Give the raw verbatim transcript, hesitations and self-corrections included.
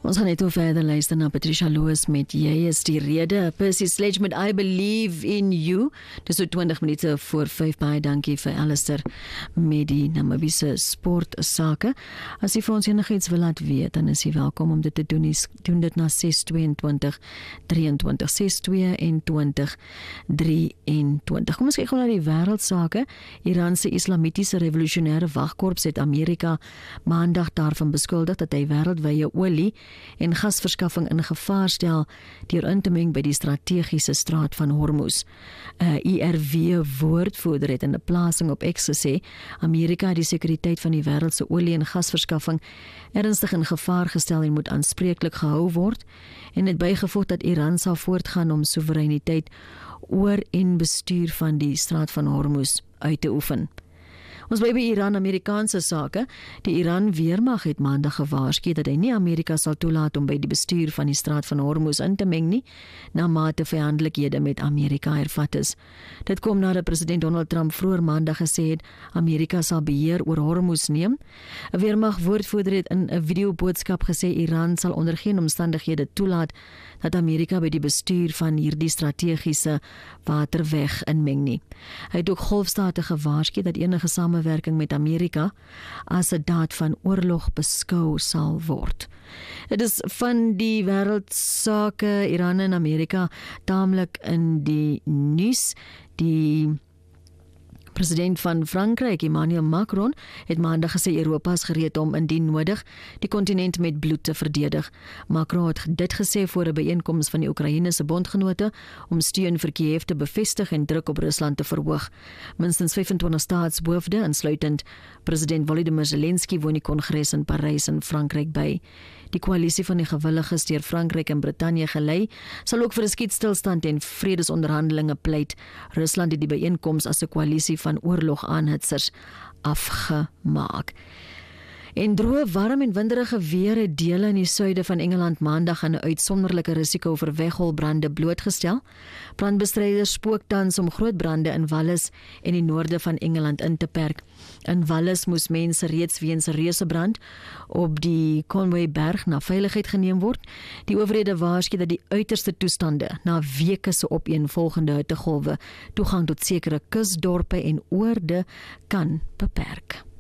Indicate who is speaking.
Speaker 1: Ons gaan net hoe verder luister na Patricia Loos met Jy is die rede. Percy Sledge met I Believe in You. Dis so twintig minute voor vyf. Baie dankie vir Alistair met die Namibiese sportsake. As jy vir ons enigiets wil laat weet, dan is jy welkom om dit te doen. Doen dit na ses twee twee drie twee, ses twee twee drie twee. Kom ons kyk gou na die wêreldsake. Iran se Islamitiese Revolusionêre Wagkorps het Amerika maandag daarvan beskuldig dat hy wêreldwye olie en gasverskaffing in gevaar stel deur in te meng by die strategiese straat van Hormuz. 'n I R W-woordvoerder het in 'n plasing op X gesê, Amerika het die sekuriteit van die wêreld se olie en gasverskaffing ernstig in gevaar gestel en moet aanspreeklik gehou word, en het bygevoeg dat Iran sal voortgaan om soewereiniteit oor en bestuur van die straat van Hormuz uit te oefen. Ons bly by Iran-Amerikaanse sake. Die Iran weermag het maandag gewaarsku dat hy nie Amerika sal toelaat om by die bestuur van die straat van Hormuz in te meng nie, na mate vyandelikhede met Amerika hervat is. Dit kom nadat president Donald Trump vroeër maandag gesê het Amerika sal beheer oor Hormuz neem. 'n Weermag-woordvoerder het in 'n videoboodskap gesê Iran sal onder geen omstandighede toelaat dat Amerika by die bestuur van hierdie strategiese waterweg inmeng nie. Hy het ook golfstate gewaarsku dat enige samewerking met Amerika as 'n daad van oorlog beskou sal word. Dit is van die wêreldsake. Iran en Amerika taamlik in die nuus. Die president van Frankryk, Emmanuel Macron, het maandag gesê Europa is gereed om indien nodig die kontinent met bloed te verdedig. Macron het dit gesê voor 'n byeenkoms van die Oekraïne se bondgenote om steun vir Kiev te bevestig en druk op Rusland te verhoog. Minstens vyfentwintig staatshoofde, insluitend president Volodymyr Zelensky, woon die kongres in Parys in Frankryk by. Die koalisie van die gewilliges deur Frankryk en Brittanje gelei, sal ook vir 'n skietstilstand en vredesonderhandelinge pleit. Rusland het die byeenkoms as 'n koalisie van oorlogaanhitsers afgemaak. En droë, warm en winderige weer het dele in die suide van Engeland maandag aan 'n uitsonderlike risiko vir wegholbrande blootgestel. Brandbestryders spook tans om groot brande in Wallis en die noorde van Engeland in te perk. In Wallis moes mense reeds weens 'n reusebrand op die Conway Berg na veiligheid geneem word. Die owerhede waarsku dat die uiterste toestande na weke se opeenvolgende hittegolwe toegang tot sekere kusdorpe en oorde kan beperk.